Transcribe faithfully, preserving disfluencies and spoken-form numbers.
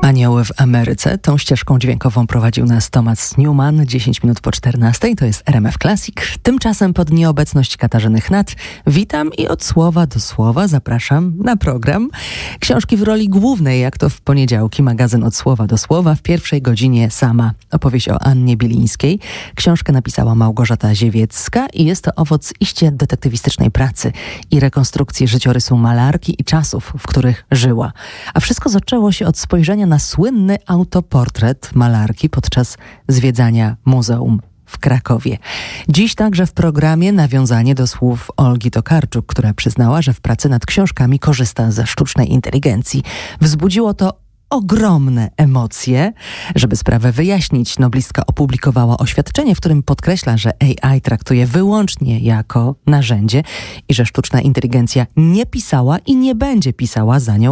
Anioły w Ameryce. Tą ścieżką dźwiękową prowadził nas Thomas Newman. dziesięć minut po czternastej. To jest R M F Classic. Tymczasem pod nieobecność Katarzyny Chnat witam i od słowa do słowa zapraszam na program. Książki w roli głównej, jak to w poniedziałki, magazyn od słowa do słowa. W pierwszej godzinie sama opowieść o Annie Bilińskiej. Książkę napisała Małgorzata Ziewiecka i jest to owoc iście detektywistycznej pracy i rekonstrukcji życiorysu malarki i czasów, w których żyła. A wszystko zaczęło się od spojrzenia na słynny autoportret malarki podczas zwiedzania muzeum w Krakowie. Dziś także w programie nawiązanie do słów Olgi Tokarczuk, która przyznała, że w pracy nad książkami korzysta ze sztucznej inteligencji. Wzbudziło to ogromne emocje. Żeby sprawę wyjaśnić, noblistka opublikowała oświadczenie, w którym podkreśla, że A I traktuje wyłącznie jako narzędzie i że sztuczna inteligencja nie pisała i nie będzie pisała za nią